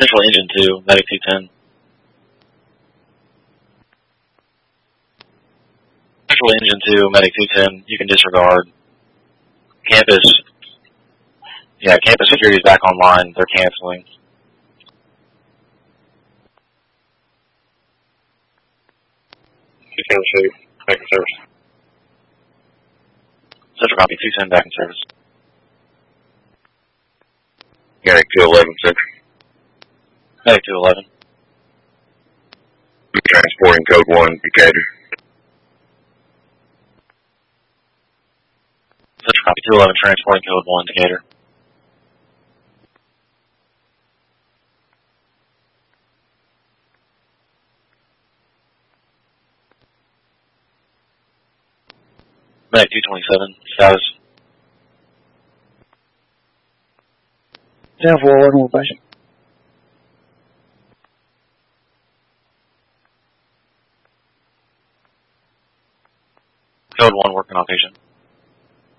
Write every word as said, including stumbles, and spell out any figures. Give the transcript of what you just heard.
Central Engine two, Medic two ten. Central Engine two, Medic two ten, you can disregard. Campus, yeah, campus security is back online. They're canceling. two ten two, back in service. Central copy, two ten, back in service. Medic two eleven, six. Medic two eleven. Transporting code one, Decatur. Central copy, two eleven, transporting code one, Decatur. Medic two twenty-seven, status. ten four, working with patient. Code one, working on patient.